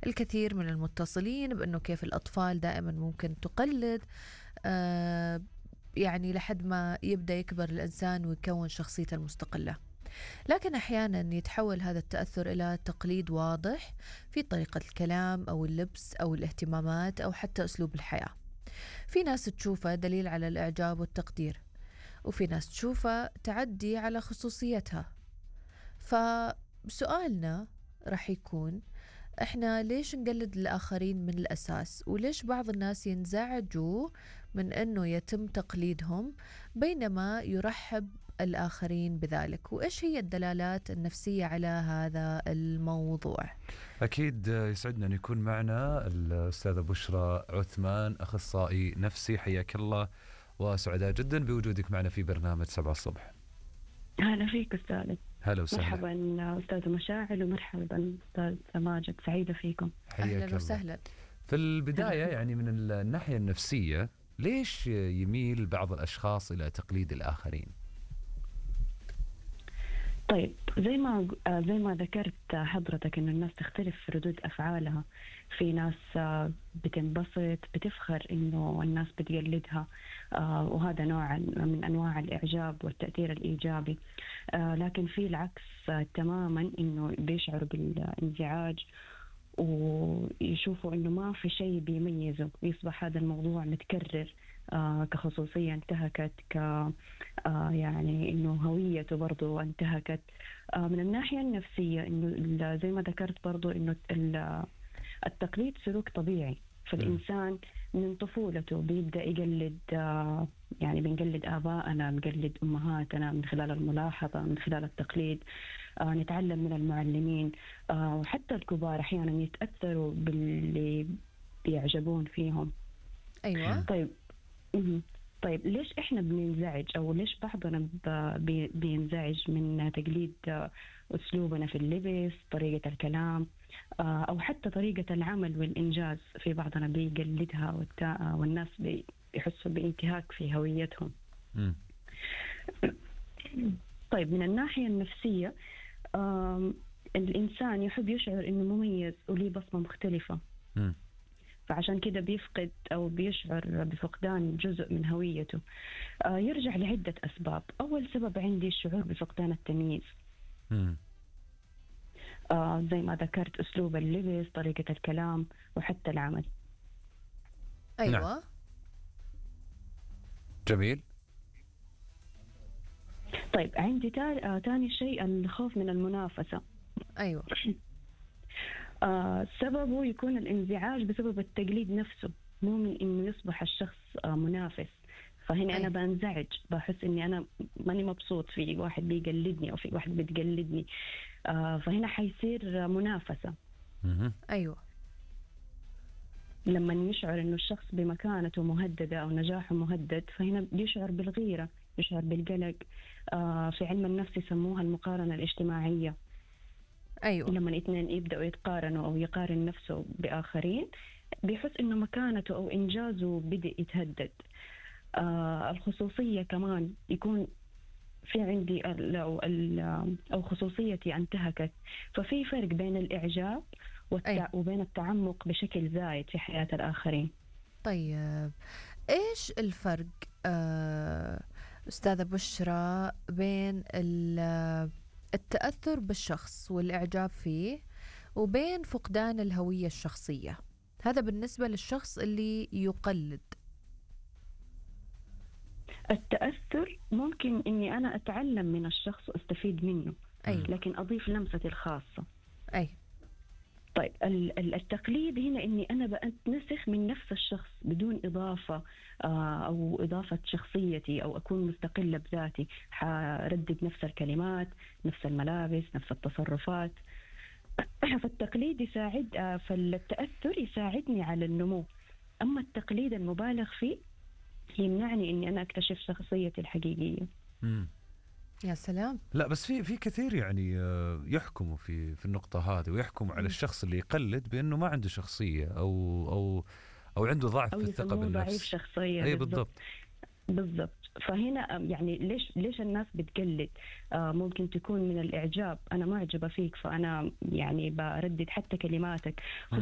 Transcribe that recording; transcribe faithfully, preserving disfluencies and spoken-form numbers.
الكثير من المتصلين بأنه كيف الأطفال دائما ممكن تقلد آه يعني لحد ما يبدأ يكبر الإنسان ويكون شخصيته المستقلة. لكن أحيانا يتحول هذا التأثر إلى تقليد واضح في طريقة الكلام أو اللبس أو الاهتمامات أو حتى أسلوب الحياة. في ناس تشوفه دليل على الإعجاب والتقدير، وفي ناس تشوفه تعدي على خصوصيتها. فسؤالنا رح يكون احنا ليش نقلد الآخرين من الأساس، وليش بعض الناس ينزعجوا من أنه يتم تقليدهم بينما يرحب الآخرين بذلك، وإيش هي الدلالات النفسية على هذا الموضوع؟ أكيد يسعدنا أن يكون معنا الأستاذة بشرى عثمان، أخصائي نفسي. حياك الله وسعداء جدا بوجودك معنا في برنامج سبعة الصبح. هلا فيك أستاذ. هلا وسهلا. مرحبا أستاذ مشاعل ومرحبا أستاذ ماجد، سعيدة فيكم. أهلا وسهلا. في البداية يعني من الناحية النفسية، ليش يميل بعض الأشخاص إلى تقليد الآخرين؟ طيب زي ما زي ما ذكرت حضرتك إنه الناس تختلف في ردود أفعالها. في ناس بتنبسط بتفخر إنه الناس بتقلدها، وهذا نوع من أنواع الإعجاب والتأثير الإيجابي. لكن في العكس تماما، إنه بيشعروا بالانزعاج ويشوفوا إنه ما في شيء بيميزه، ويصبح هذا الموضوع متكرر آه كخصوصية انتهكت، ك آه يعني إنه هويته برضو انتهكت. آه من الناحية النفسية إنه زي ما ذكرت برضو إنه التقليد سلوك طبيعي، فالإنسان من طفولته بيبدأ يقلد، آه يعني بنقلد آباءنا، بنقلد أمهاتنا من خلال الملاحظة، من خلال التقليد. آه نتعلم من المعلمين، آه وحتى الكبار أحيانا يتأثروا باللي بيعجبون فيهم. أيوة. طيب طيب ليش إحنا بننزعج، أو ليش بعضنا بينزعج من تقليد أسلوبنا في اللبس، طريقة الكلام، أو حتى طريقة العمل والإنجاز؟ في بعضنا بيقلدها والناس بيحسوا بانتهاك في هويتهم. طيب من الناحية النفسية، الإنسان يحب يشعر إنه مميز وليه بصمة مختلفة، م. فعشان كده بيفقد أو بيشعر بفقدان جزء من هويته. آه يرجع لعدة أسباب. أول سبب عندي الشعور بفقدان التمييز، آه زي ما ذكرت أسلوب اللبس، طريقة الكلام، وحتى العمل. أيوة. نعم. جميل. طيب عندي آه تاني شيء الخوف من المنافسة. أيوة. آه سببه يكون الانزعاج بسبب التقليد نفسه، مو من إنه يصبح الشخص آه منافس. فهنا أي. أنا بنزعج، بحس إني أنا ماني مبسوط في واحد بيقلدني أو في واحد بتقلدني. آه فهنا حيصير منافسة. أيوة. لما يشعر إنه الشخص بمكانته مهددة أو نجاحه مهدد، فهنا بيشعر بالغيرة، يشعر بالقلق. آه في علم النفس يسموها المقارنة الاجتماعية. أيوة. لما اثنين يبدأوا يتقارنوا أو يقارن نفسه بآخرين، بيحس إنه مكانته أو إنجازه بدأ يتهدد. آه الخصوصية كمان يكون في عندي أو, أو خصوصيتي انتهكت. ففي فرق بين الإعجاب والتع... وبين التعمق بشكل زايد في حياة الآخرين. طيب إيش الفرق آه أستاذة بشرى بين التأثر بالشخص والإعجاب فيه وبين فقدان الهوية الشخصية؟ هذا بالنسبة للشخص اللي يقلد. التأثر ممكن إني أنا أتعلم من الشخص وأستفيد منه. أي. لكن أضيف لمستي الخاصة. أي. طيب التقليد هنا إني أنا بأتنسخ من نفس الشخص بدون إضافة أو إضافة شخصيتي، أو أكون مستقلة بذاتي، حردد نفس الكلمات، نفس الملابس، نفس التصرفات. فالتقليد يساعد، فالتأثر يساعدني على النمو. أما التقليد المبالغ فيه يمنعني إني أنا أكتشف شخصيتي الحقيقية. مم. يا سلام. لا بس في في كثير يعني يحكموا في في النقطة هذه، ويحكموا على الشخص اللي يقلد بأنه ما عنده شخصية أو أو أو عنده ضعف أو في الثقة بالنفس. ضعيف شخصية. أي بالضبط. بالضبط. فهنا يعني ليش ليش الناس بتقلد؟ آه ممكن تكون من الإعجاب، أنا معجبة فيك فأنا يعني بردد حتى كلماتك.